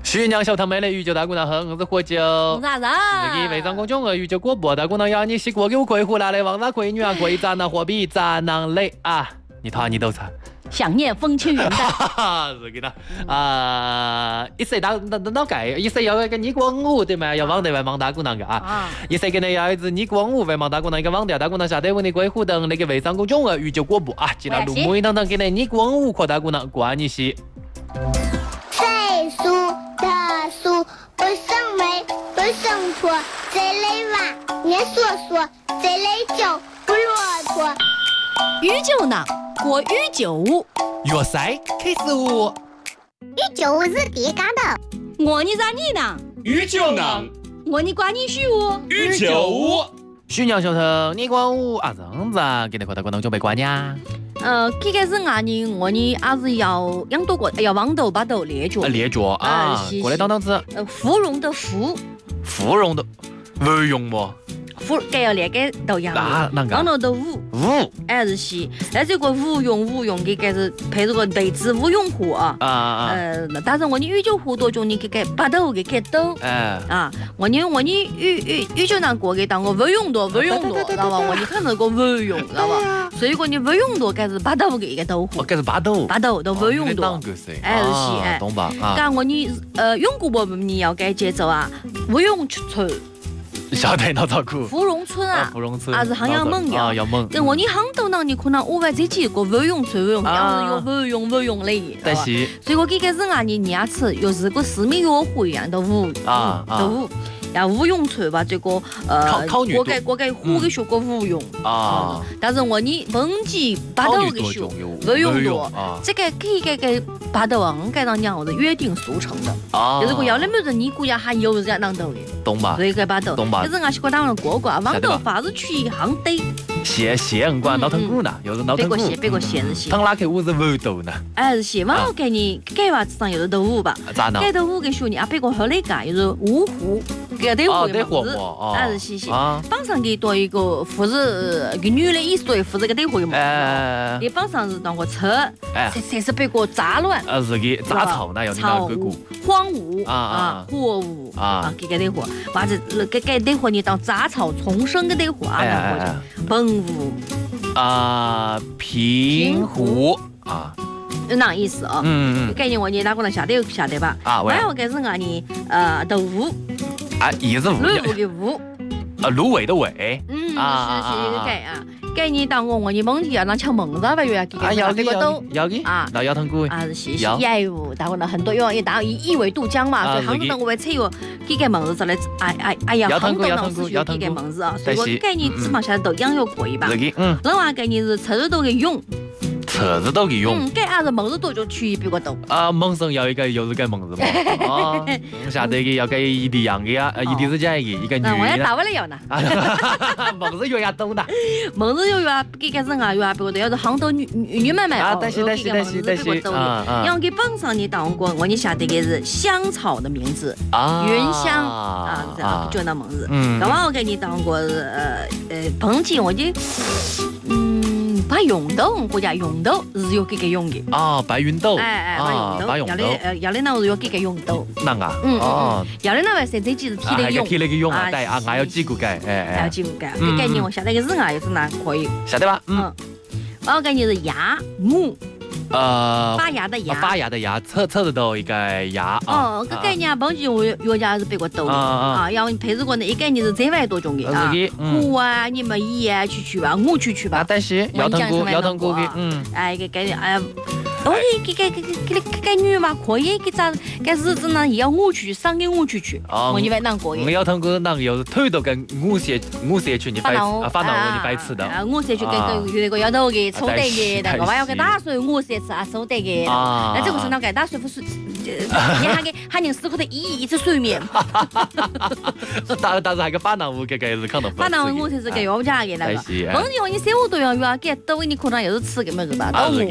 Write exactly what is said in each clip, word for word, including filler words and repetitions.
徐娘小堂妹的鱼酒大姑娘喝，我是喝酒。 我啥子？ 自己为张公炯和鱼酒果不，大姑娘要你洗锅给我跪胡来的，王大跪女啊跪咱那货币咱囊累啊！你讨你都唱。 想念风轻云淡。 哈哈，是给他啊！一岁打打打盖，一岁要一个逆光舞对嘛？要往对外忙大姑娘个啊！一岁给你要一支逆光舞，外忙大姑娘一个网调，大姑娘下得问你龟虎灯那个为张公炯和鱼酒果不啊！记得录木一堂堂给你逆光舞，可大姑娘关你洗。 岁数的数不生美，不生错，这类娃年说说，这类酒不骆驼。 鱼酒呢？过鱼酒舞， 粤赛开始舞。 鱼酒舞是第干的。 我你咋你呢？ 鱼酒呢？ 我你关你许舞。 鱼酒舞。 徐娘小头，逆光舞啊，这样子啊，给你可大姑娘准备关呀。 呃，最开始啊，你我你还是要养多个，要往头把头练脚。 练脚啊，过来当当子。 呃，芙蓉的芙。 芙蓉的，芙蓉么？ 芙，该要练个都样。 啊，啷个？ 往头的舞。 舞。 还是西，那这个舞用舞用给该是配这个内置舞用壶啊。啊啊。呃，但是我你鱼酒壶多种你给给把头给给抖。哎。啊，我你我你鱼鱼鱼酒拿过给当个舞用多舞用多，知道吧？我你看那个舞用，知道吧？所以说你舞用多该是把头给给抖壶。 该是把头。 把头都舞用多。哎是西哎。 懂吧？ 刚我你呃用过不？你要改节奏啊，舞用村。 晓得闹早苦。 芙蓉村啊， 芙蓉村还是好像猛呀，要猛。 跟我你杭州呢，你可能我外这几个舞用村舞用，要是有舞用舞用类， 但是， 所以我给个人啊，你念词又是个四面乐虎一样的舞啊的舞。要舞用村吧，这个呃，我给我给虎给学过舞用啊，但是我你蹦极把头给学舞用多，这个可以给给把头啊，该让娘子约定俗成的啊，就是个要那么人你估计还有人当头的， 懂吧？ 所以给把头， 懂吧？ 就是俺是个当了哥哥，往头发是去一行得。 谢谢我管脑疼鼓呢，又是脑疼鼓。 别个谢，别个谢是谢。 躺哪去舞是舞斗呢？ 哎是谢，往后给你给娃子上又是斗舞吧？ 咋呢？ 给斗舞给学你啊，别个后来干又是五湖。给得活的么子，还是谢谢。榜上给多一个护士，个女的一岁护士个得活的么子。你榜上是当个车，这这是别个渣乱。 啊，是给杂草呢，要你那个股。 荒芜啊，活物啊，给个得活。或者给给得活你当杂草丛生个得活啊，那活就本无。 啊，平湖啊。 那意思啊？嗯嗯。概念我你哪个能晓得晓得吧？啊，然后开始啊你呃豆腐。 啊，也是舞， 芦苇的苇， 啊，芦苇的苇， 嗯，啊是是改啊，改你当我我你蒙题要当抢蒙子吧，又要给个要这个都要给啊，那要腾鼓啊是谢谢，业务，但我呢很多因为一打一尾渡江嘛，所以杭州呢我会采用给个蒙子出来，哎哎哎呀，杭州呢是要给个蒙子啊，所以我改你基本上都养要过一把，嗯，另外改你是车子都给用。 车子都给用， 嗯，给还是蒙子多就取比个多啊，蒙上要一个又是个蒙子嘛，啊，下得个要给一地样的呀，一地是这一个一个女的， 我也打完了要呢， 蒙子越要懂的， 蒙子越要给个人啊越要比个多，要是杭州女女女妹妹啊，但是但是但是但是啊，然后给榜上你当过，我你下得个是香草的名字啊，云香啊，这样就那蒙子，嗯，刚刚我给你当过呃呃彭记，我就嗯。白芸豆，国家芸豆是要给个用的啊，白芸豆， 哎哎，白芸豆，要的呃要的那是要给个用豆， 啷个？ 嗯嗯，要的那位是这几是提那个用， 提那个用啊，对啊，还要几个改，哎哎，还要几个改，这概念我下那个人啊也是那可以， 晓得吧？嗯， 我概念是牙母。 呃， 发芽的芽， 发芽的芽，扯扯得到一个芽啊。哦，这概念本就我药家是别个懂啊，然后配置过呢，一概念是这外多种的啊，胡啊，你们一啊去去吧，我去去吧。 但是要腾鼓，要腾鼓的，嗯， 哎，个概念，哎。我给给给给给给女嘛，可以给咱给日子呢，也要我去赏给我去去，我以为难过。 我要通过那个又是头都跟我社我社区你摆啊，反正我你摆吃的。 啊，我社区跟跟那个要头给抽得给，那个我要给打水，我社吃啊收得给。啊，那这个是那个打水不是，你还给还能四个的一一次水面。 但但是还个反正我给给是看到。 反正我才是给我家给那个。问题我你生活多样有啊，给抖你可能又是吃个么子吧，都我。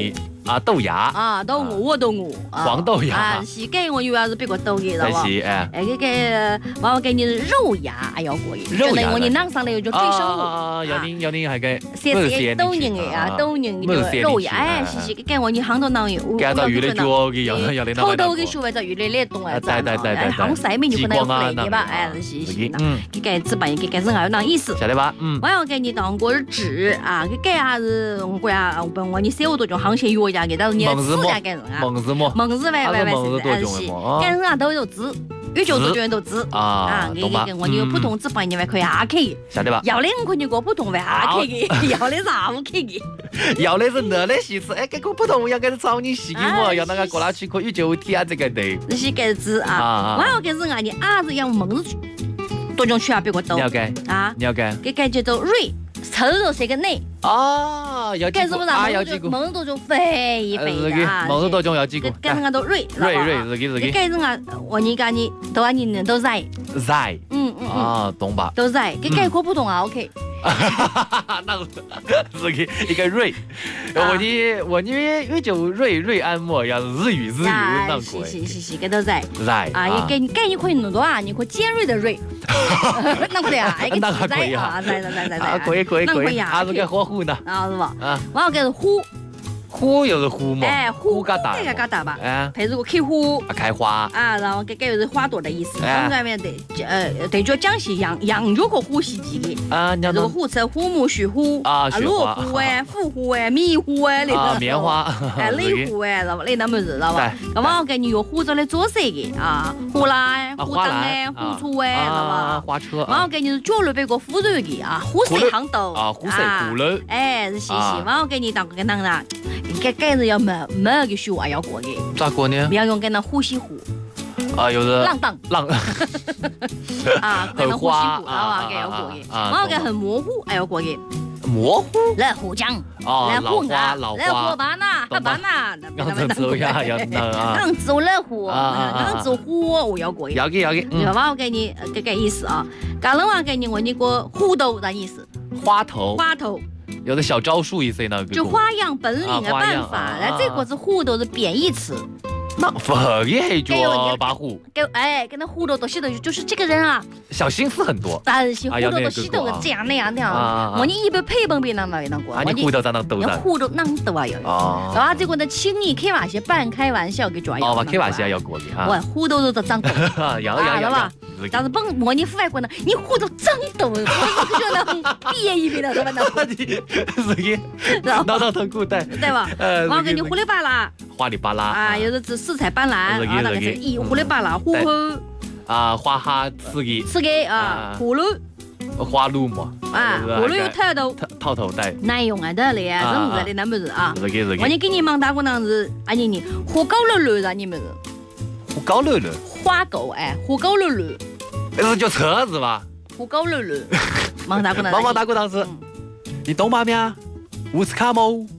啊，豆芽啊，豆鹅豆鹅， 黄豆芽啊，是给我以为是别个豆的，知道吧？ 是哎， 哎，这个往往给你肉芽还要过瘾， 肉芽我你拿上来就最生活啊，有你有你还给三十抖音的啊，抖音的肉芽，哎，是是给我你行到那有， 给到鱼的脚给要要的那偷偷给学会在鱼的那动哎， 对对对对， 行晒面就可能有累吧，哎，是是，嗯，给给纸板给给是还有那意思， 晓得吧？嗯， 我要给你当过纸啊，给给还是我呀，我我你生活多种行些药呀，给到你吃呀给人啊， 蒙字么？ 蒙字喂喂喂是是，给人啊都有字。有就多种都知啊，给给给我有不同纸板，你还可以下去， 晓得吧？ 要的可以过不同为下去的，要的是下午去的， 要的是那的西吃，哎，这个不同样，给是找你细我，要那个过来去可以就提啊这个的。 这些给字啊，我要给人啊，你啊子要蒙字多种去啊，别个都。 了解啊，了解。 给给叫做瑞。臭肉是个内哦，要记住啊，要记住。 蒙多种肥一肥的啊， 蒙多种要记住。 给人家都瑞， 瑞瑞日给日给。 给人家我你讲你都啊你都在在， 嗯嗯啊，懂吧？ 都在，给给可不同啊 ，OK。 那是个一个瑞，我你我你为就瑞瑞安莫要日语日语那过。是是是是，给都在。 在啊，也给给你可以弄多啊，你可尖锐的锐。那可以啊，一个那可以啊，在在在在在。 可以可以可以啊， 啊，是个火虎呢。 啊是吧？啊，我要给是虎。 虎又是虎嘛？ 哎，虎嘎达， 嘎达吧？ 哎， 配这个开花， 开花啊，然后给给是花朵的意思。上面对，呃，对角讲是羊羊肉和虎是几个？啊，这个虎是虎母戌虎啊，罗虎哎，虎虎哎，米虎哎，那个棉花哎，雷虎哎，知道吧？那那么子知道吧？那我给你用虎做的左色的啊，虎啦，虎灯哎，虎车哎，知道吧？ 花车。 我给你脚路别个虎肉的啊，虎色行豆啊，虎色虎肉。 哎，是是是，我给你当个当然。该该是要没没个学话要过的， 咋过呢？ 不要用跟那呼吸呼啊，有的浪荡浪啊，跟那呼吸呼啊，该要过的，我要该很模糊还要过的， 模糊来胡讲啊， 来胡啊，老花，来胡巴呐，巴呐， 刚走呀要那啊， 刚走来胡，刚走胡我要过的， 要给要给， 要我给你这个意思啊，刚刚我给你我那个虎头的意思， 花头， 花头。 有的小招数意思那个， 就花样本领的办法，那这个是虎头是贬义词。 那不也就把虎？ 给哎，跟那虎头都写的就是这个人啊， 小心思很多。 但是虎头都写的这样那样那样，我你一般配本别那么那过。 啊，你虎头在那抖的。虎头哪抖啊要？哦。然后这个呢，请你开玩笑，半开玩笑给抓要。 哦，开玩笑要过的哈。 我虎头都都长抖。 要要要吧。 但是本模拟外国呢，你虎头长抖，我就觉得憋一憋的，对吧？那你是个脑脑疼古代， 对吧？呃，我给你胡里巴拉， 花里巴拉啊，有的是色彩斑斓啊，那个是一胡里巴拉，虎后啊，花哈刺激， 刺激啊，葫芦， 花露嘛， 啊，葫芦有套头， 套头带， 耐用啊的嘞，什么的那么子啊？ 是个是个。 我你给你忙大姑娘子，啊你你花高溜溜的你们是？ 花高溜溜， 花狗哎，花高溜溜。 那是叫车子吧？ 虎高溜溜，忙大姑娘， 忙忙大姑娘子，你懂吗？咩？乌斯卡猫。